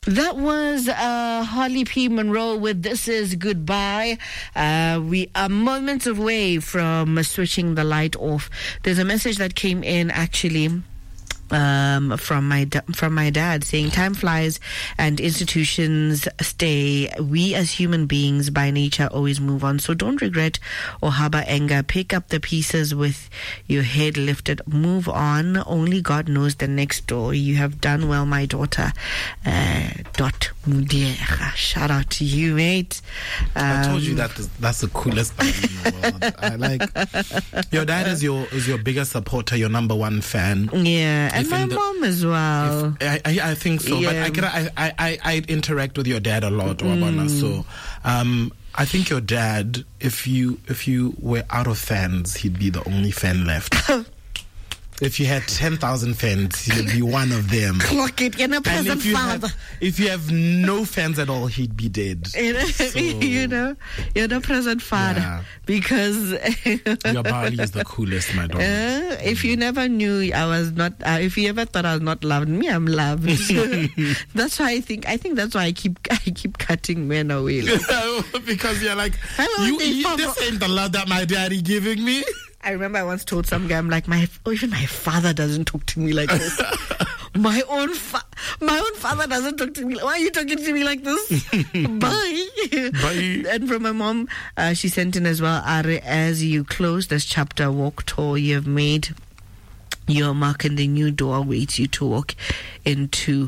That was Holly P. Monroe with This Is Goodbye. We are moments away from switching the light off. There's a message that came in actually from my dad saying time flies and institutions stay. We as human beings by nature always move on, so don't regret or harbor anger. Pick up the pieces with your head lifted. Move on. Only God knows the next door. You have done well, my daughter. Dot Mudiera. Shout out to you, mate. I told you that's the coolest thing in the world. I like your dad is your biggest supporter, your number one fan. Yeah. And my mom as well. I think so. Yeah. But I interact with your dad a lot, Wabana. So I think your dad, if you were out of fans, he'd be the only fan left. If you had 10,000 fans, he'd be one of them. Clock it, you're not present father. If you have no fans at all, he'd be dead. So, you know, you're the present father. Yeah. Because your Bali is the coolest, my daughter. If you never knew I was not, if you ever thought I was not loved, me, I'm loved. That's why I think that's why I keep cutting men away. Because you're like, this ain't the love that my daddy giving me. I remember I once told some guy, I'm like, even my father doesn't talk to me like this. my own father doesn't talk to me. Why are you talking to me like this? Bye. Bye. And from my mom, she sent in as well, as you close this chapter, walk tall. You have made your mark, and the new door awaits you to walk into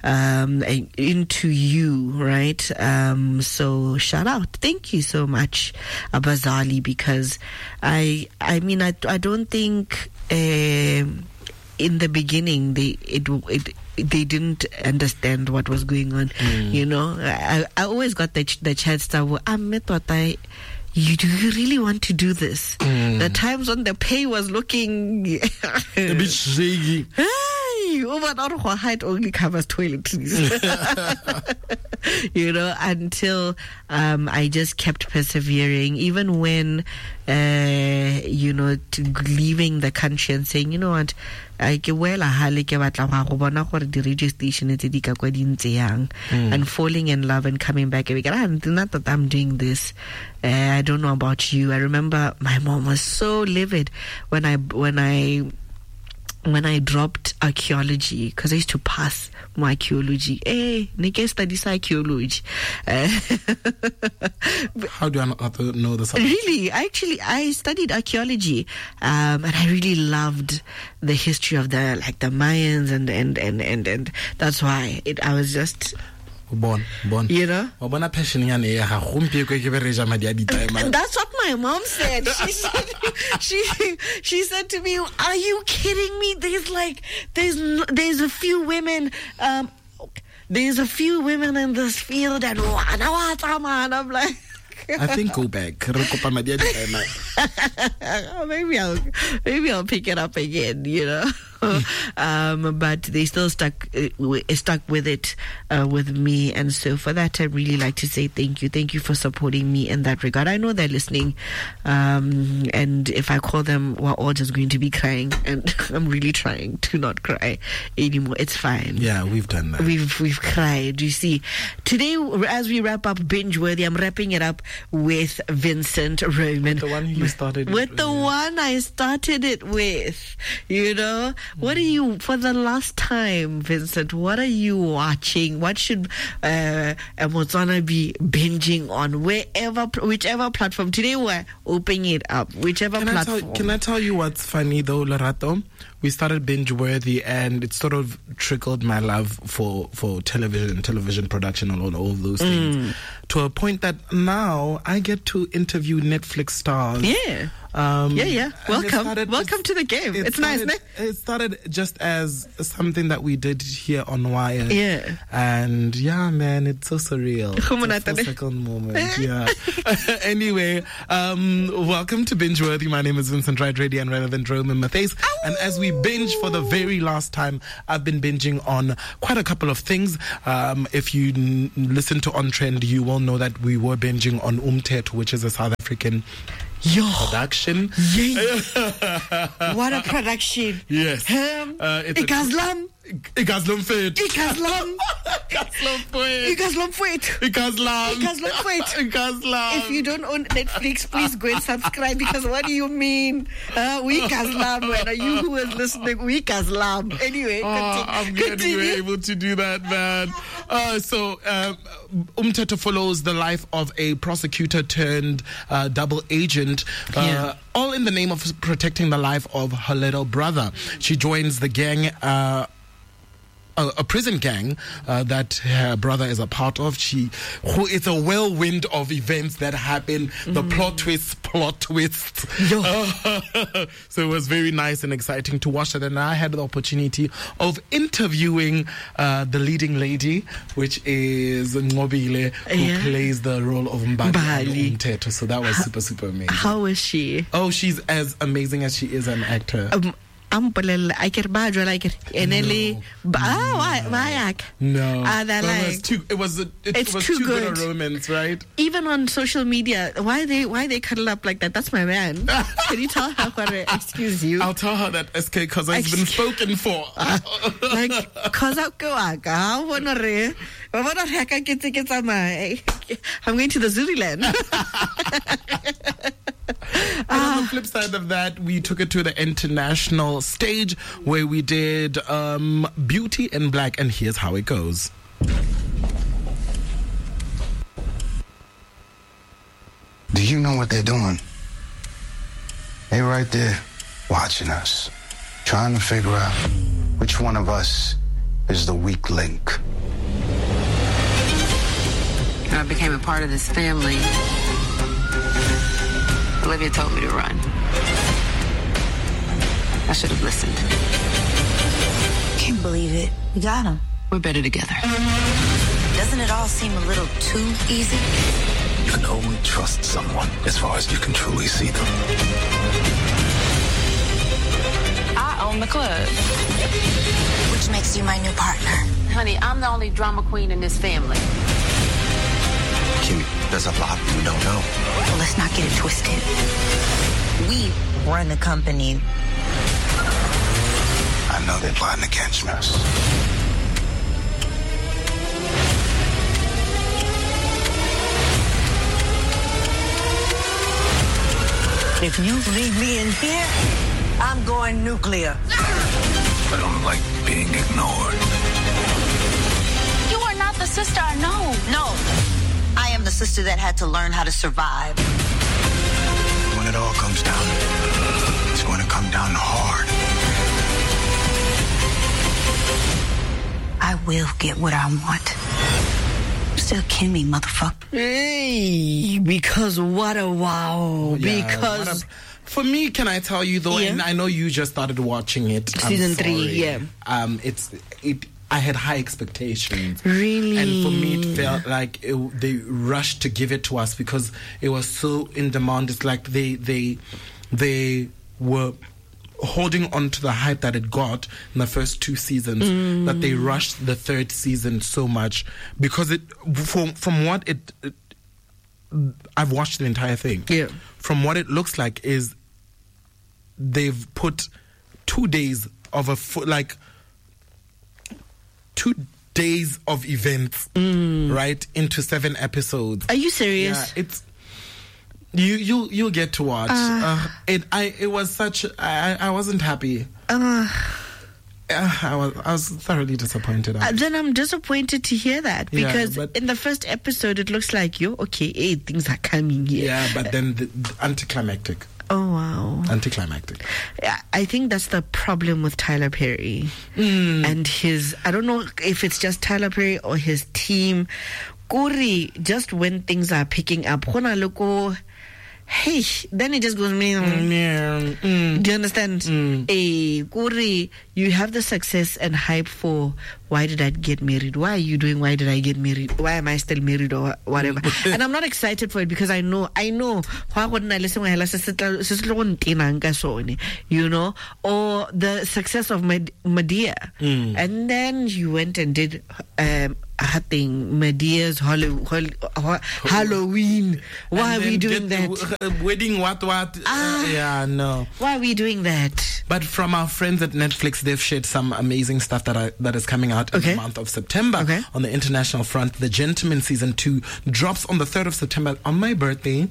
you, right? So shout out, thank you so much, Abazali, because I mean I don't think in the beginning they didn't understand what was going on. You know, I always got the chat stuff. Do you really want to do this? The times when the pay was looking a bit shaky. Height only covers toiletries. You know, until I just kept persevering, even when you know, leaving the country and saying, you know what, and falling in love and coming back. Not that I'm doing this. I don't know about you. I remember my mom was so livid when I dropped archaeology, because I used to pass my archaeology. Nike studies archaeology. How do I not know the subject? Really, I studied archaeology, and I really loved the history of the Mayans, and that's why I was just. Born. You know? And that's what my mom said. She said to me, "Are you kidding me? There's a few women. There's a few women in this field, and I'm like." I think go back. Maybe I'll pick it up again, you know. But they still stuck with it with me, and so for that I really like to say thank you for supporting me in that regard. I know they're listening, and if I call them, we're all just going to be crying, and I'm really trying to not cry anymore. It's fine. Yeah, we've done that. We've cried. You see, today as we wrap up Binge Worthy, I'm wrapping it up with Vincent Roman, the one you started with the one I started it with, you know. What are you, for the last time, Vincent, what are you watching? What should Motswana be binging on? Whichever platform. Today we're opening it up. Whichever platform. Can I tell you what's funny though, Lerato? We started Binge Worthy, and it sort of trickled my love for television production, and all those things, to a point that now I get to interview Netflix stars. Yeah. Welcome to the game. It's nice, ne? It started just as something that we did here on Wire. Yeah. And yeah, man, it's so surreal. It's a full second moment. Yeah. Anyway, welcome to Binge Worthy. My name is Vincent Wright, ready and relevant Roman Matthys. And as we binge for the very last time, I've been binging on quite a couple of things. If you listen to On Trend, you will know that we were binging on Umthetho, which is a South African production. Yeah. What a production. Yes. Ikazlam. Ikazlam fit. Ikazlam. If you don't own Netflix, please go and subscribe, because what do you mean? We Kazlam, when are you who is listening? We Kazlam. Anyway, I'm glad you were able to do that, man. So Umthetho follows the life of a prosecutor turned double agent, all in the name of protecting the life of her little brother. She joins the gang, a prison gang that her brother is a part of. It's a whirlwind of events that happen, the plot twists. So it was very nice and exciting to watch that. And I had the opportunity of interviewing the leading lady, which is Ngobile, who plays the role of Mbali Umthetho. So that was super amazing. How is she? Oh, she's as amazing as she is an actor. No. No. Even It was too good a romance, right? Even on social media, why they cuddle up like that? That's my man. Can you tell her? Excuse you. I'll tell her that SK because I've been spoken for. I'm going to the Zululand. And on the flip side of that, we took it to the international stage where we did Beauty in Black, and here's how it goes. Do you know what they're doing? They're right there watching us, trying to figure out which one of us is the weak link. I became a part of this family. Olivia told me to run. I should have listened. Can't believe it. We got him. We're better together. Doesn't it all seem a little too easy? You can only trust someone as far as you can truly see them. I own the club. Which makes you my new partner. Honey, I'm the only drama queen in this family. Kimmy, there's a lot you don't know. Well, let's not get it twisted. We run the company. I know they're plotting against us. If you leave me in here, I'm going nuclear. I don't like being ignored. You are not the sister I know. No, I am the sister that had to learn how to survive. When it all comes down, it's going to come down hard. I will get what I want. Still Kimmy, motherfucker. Hey, because what a wow. Yeah, because for me, can I tell you though, and I know you just started watching it. Season 3, yeah. I had high expectations. Really? And for me, it felt like they rushed to give it to us because it was so in demand. It's like they were holding on to the hype that it got in the first 2 seasons, that they rushed the 3rd season so much because from what I've watched the entire thing. Yeah. From what it looks like is they've put 2 days of 2 days of events, right, into 7 episodes. Are you serious? Yeah, it's you'll get to watch. It was such. I wasn't happy. I was thoroughly disappointed. Then I'm disappointed to hear that because in the first episode it looks like things are coming here. Yeah, but then the anticlimactic. Oh wow. Anticlimactic. I think that's the problem with Tyler Perry and his. I don't know if it's just Tyler Perry or his team. Kuri, just when things are picking up, hey, then it just goes. Do you understand? Kuri, you have the success and hype for why did I get married? Why are you doing why did I get married? Why am I still married or whatever? And I'm not excited for it because I know you know, or the success of Madea. And then you went and did Medea's Halloween. Why are we doing that? Wedding what? Yeah, no. Why are we doing that? But from our friends at Netflix, they've shared some amazing stuff that is coming out in the month of September. On the international front, The Gentleman Season 2 drops on the 3rd of September on my birthday.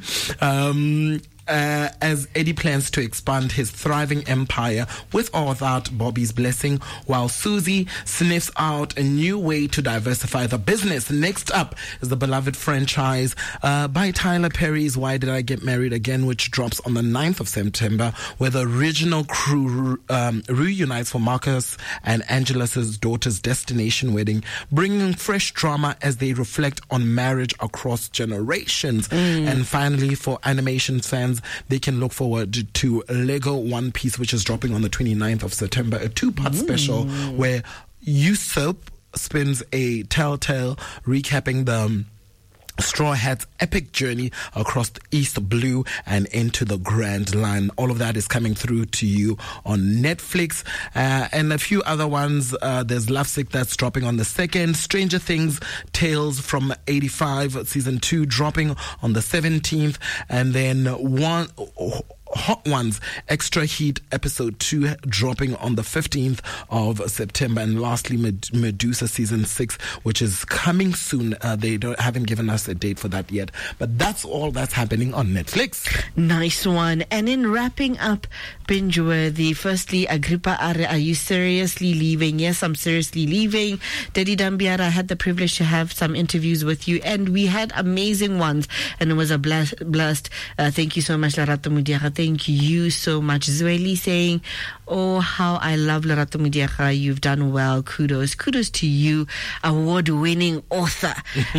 As Eddie plans to expand his thriving empire with or without Bobby's blessing, while Susie sniffs out a new way to diversify the business. Next up is the beloved franchise by Tyler Perry's Why Did I Get Married Again, which drops on the 9th of September, where the original crew reunites for Marcus and Angela's daughter's destination wedding, bringing fresh drama as they reflect on marriage across generations. And finally, for animation fans, they can look forward to Lego One Piece, which is dropping on the 29th of September, a 2-part special where Usopp spins a telltale recapping the Straw Hat's epic journey across the East Blue and into the Grand Line. All of that is coming through to you on Netflix. And a few other ones. There's Lovesick that's dropping on the 2nd. Stranger Things Tales from 85 Season 2 dropping on the 17th. And then Hot Ones Extra Heat Episode 2 dropping on the 15th of September. And lastly, Medusa Season 6, which is coming soon. They haven't given us a date for that yet. But that's all that's happening on Netflix. Nice one. And in wrapping up Binge-worthy, firstly, Agrippa are you seriously leaving? Yes, I'm seriously leaving. Daddy Dambiara, I had the privilege to have some interviews with you, and we had amazing ones, and it was a blast. Thank you so much, Lerato Mudiaga. Thank you so much. Zweli saying, oh, how I love Lerato Mudiaga. You've done well. Kudos to you, award-winning author.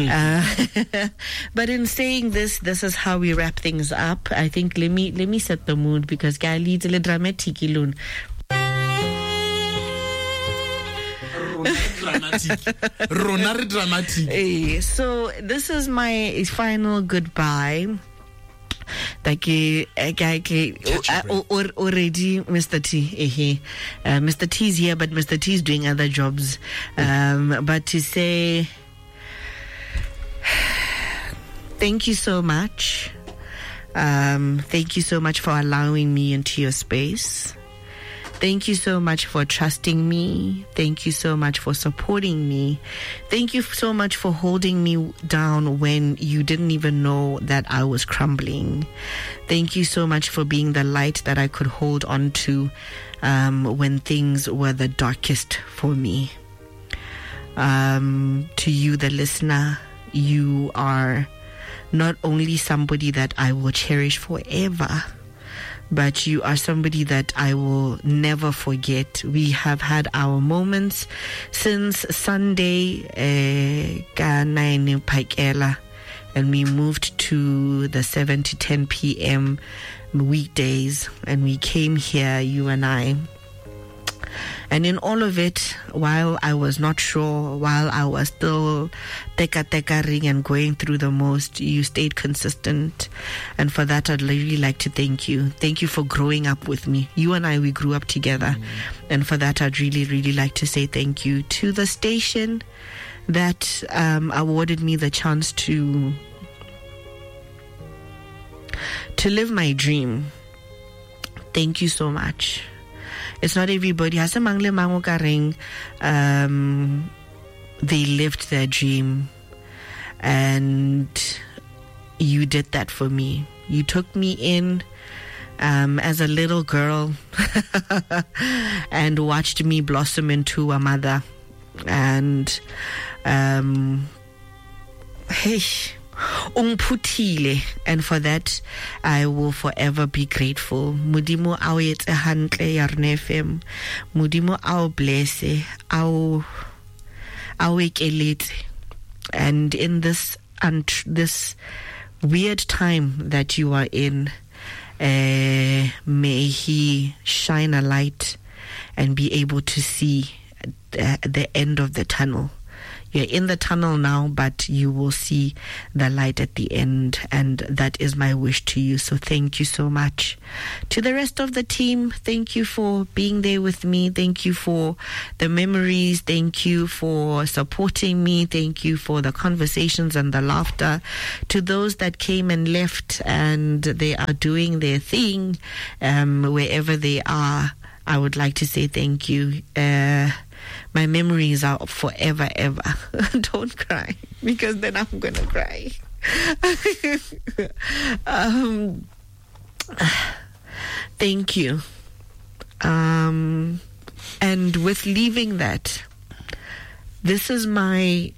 But in saying this is how we wrap things up. I think let me set the mood, because guy leads a dramatic ilun. Dramatic. So this is my final goodbye. Already Mr. T. Mr. T's here, but Mr. T's doing other jobs. But to say thank you so much. Thank you so much for allowing me into your space. Thank you so much for trusting me. Thank you so much for supporting me. Thank you so much for holding me down when you didn't even know that I was crumbling. Thank you so much for being the light that I could hold on to when things were the darkest for me. To you, the listener, you are not only somebody that I will cherish forever, but you are somebody that I will never forget. We have had our moments since Sunday, and we moved to the 7 to 10 p.m. weekdays, and we came here, you and I. And in all of it, while I was not sure, while I was still teka-teka-ring and going through the most, you stayed consistent. And for that, I'd really like to thank you. Thank you for growing up with me. You and I, we grew up together. And for that, I'd really, really like to say thank you to the station that awarded me the chance to live my dream. Thank you so much. It's not everybody. They lived their dream, and you did that for me. You took me in as a little girl and watched me blossom into a mother. And and for that I will forever be grateful. Mudimo ao etse hantle Yarn FM. Mudimo ao blesse, ao ekeletse. And in this weird time that you are in, may he shine a light and be able to see the end of the tunnel. You're in the tunnel now, but you will see the light at the end, and that is my wish to you. So thank you so much. To the rest of the team, thank you for being there with me. Thank you for the memories. Thank you for supporting me. Thank you for the conversations and the laughter. To those that came and left and they are doing their thing, wherever they are, I would like to say thank you. My memories are forever, ever. Don't cry, because then I'm going to cry. Thank you. And with leaving that, this is my...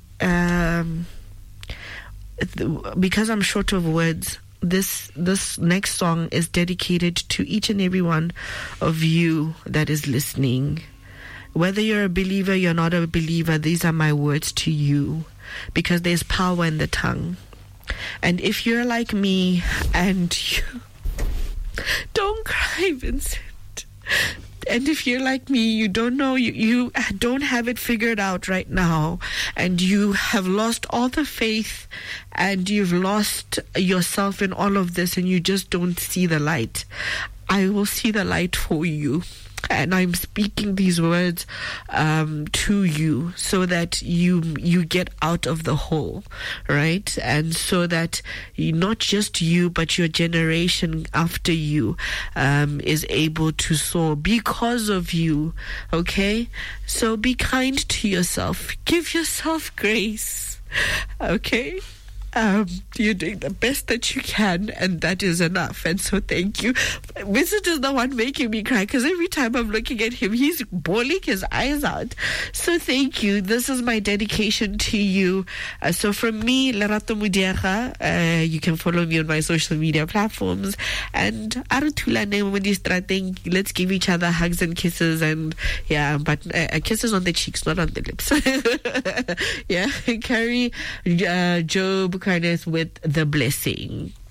because I'm short of words, this next song is dedicated to each and every one of you that is listening. Whether you're a believer, you're not a believer, these are my words to you, because there's power in the tongue. And if you're like me and you... Don't cry, Vincent. And if you're like me, you don't know, you don't have it figured out right now, and you have lost all the faith, and you've lost yourself in all of this, and you just don't see the light, I will see the light for you. And I'm speaking these words to you so that you get out of the hole, right? And so that not just you, but your generation after you is able to soar because of you, okay? So be kind to yourself. Give yourself grace, okay? You're doing the best that you can, and that is enough. And so thank you. Vincent is the one making me cry, because every time I'm looking at him, he's bawling his eyes out. So thank you. This is my dedication to you. So from me, Lerato Mudiega, you can follow me on my social media platforms. And let's give each other hugs and kisses, and yeah, but kisses on the cheeks, not on the lips. Yeah, carry Job Kindness with the blessing.